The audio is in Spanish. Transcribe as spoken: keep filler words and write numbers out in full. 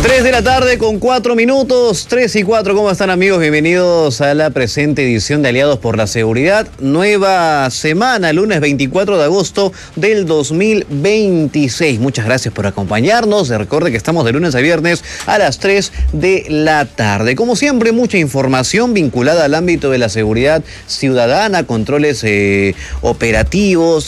tres de la tarde con cuatro minutos, tres y cuatro, ¿cómo están amigos? Bienvenidos a la presente edición de Aliados por la Seguridad. Nueva semana, lunes veinticuatro de agosto del dos mil veintiséis. Muchas gracias por acompañarnos. Recuerde que estamos de lunes a viernes a las tres de la tarde. Como siempre, mucha información vinculada al ámbito de la seguridad ciudadana, controles eh, operativos,